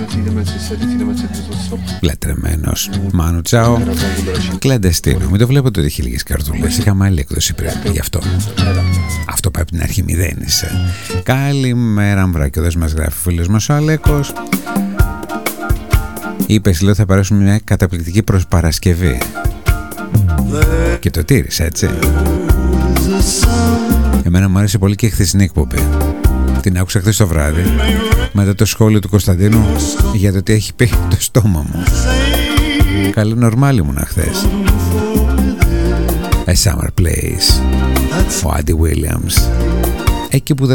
Λατρεμένος Μάνου Τσάο, κλαντεστίνο. Μην το βλέπετε ότι έχει λίγες καρτούλες. Είχαμε άλλη έκδοση πριν, γι' αυτό. Αυτό πάει από την αρχή, μηδένισε. Καλημέρα, Αμβράκιο. Μας γράφει ο φίλος μας ο Αλέκος. Είπες, λέω, θα περάσουμε μια καταπληκτική προσπαρασκευή. Και το τήρησε, έτσι. Εμένα μου άρεσε πολύ και η χθεσινή εκπομπή. Την άκουσα χθες το βράδυ, μετά το σχόλιο του Κωνσταντίνου για το τι έχει πει το στόμα μου. Καλή νορμάλ ήμουνα χθες. A Summer Place, ο Άντι Williams. Εκεί που